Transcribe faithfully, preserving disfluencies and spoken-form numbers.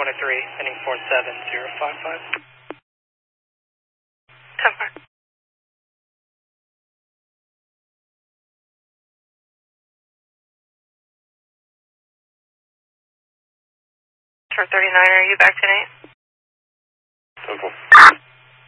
oh three, heading four seven zero five five. ten four. Tower thirty-nine, are you back tonight? ten four.